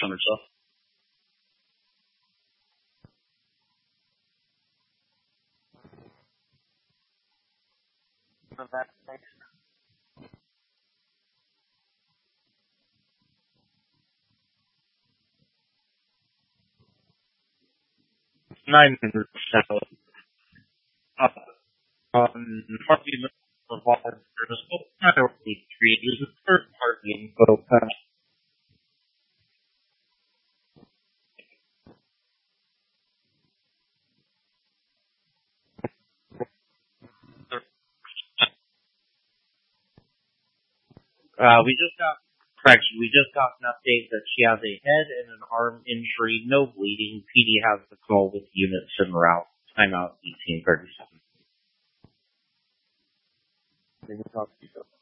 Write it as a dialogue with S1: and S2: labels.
S1: on herself. That's nice. 900%. Partly revolved for the scope, not only three, it was a third party info pass. We just got an update that she has a head and an arm injury, no bleeding. PD has the call with units en route. Timeout 1837.